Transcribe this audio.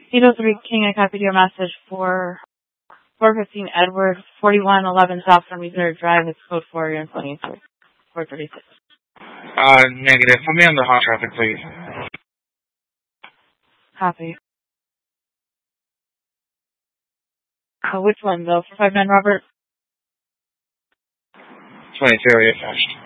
803 King, I copied your message for 415 Edward, 4111 South from Missouri Drive. It's code 436. Negative. Put me on the hot traffic, please. Copy. Which one, though? 459 Robert? 22, are you attached?